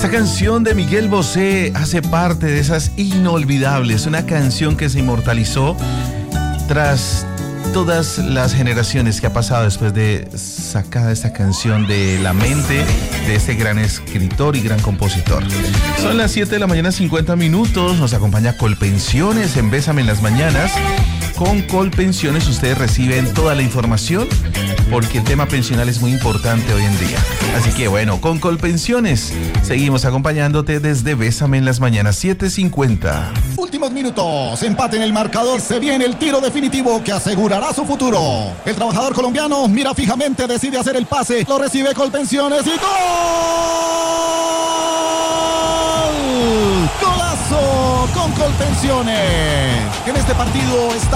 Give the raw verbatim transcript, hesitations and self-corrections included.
Esta canción de Miguel Bosé hace parte de esas inolvidables, una canción que se inmortalizó tras todas las generaciones que ha pasado después de sacada esta canción de la mente de este gran escritor y gran compositor. Son las siete de la mañana, cincuenta minutos. Nos acompaña Colpensiones en Bésame en las Mañanas. Con Colpensiones ustedes reciben toda la información porque el tema pensional es muy importante hoy en día. Así que bueno, con Colpensiones seguimos acompañándote desde Bésame en las Mañanas, siete cincuenta. Últimos minutos, empate en el marcador, se viene el tiro definitivo que asegurará su futuro. El trabajador colombiano mira fijamente, decide hacer el pase, lo recibe Colpensiones y ¡gol! ¡Golazo con Colpensiones! En este partido está